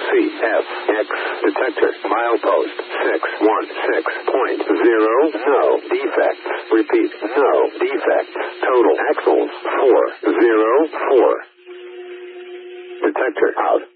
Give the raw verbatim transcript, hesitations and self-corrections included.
C F X detector milepost six one six point zero. No defects. Repeat, no defects. Total axles four zero four. Detector out.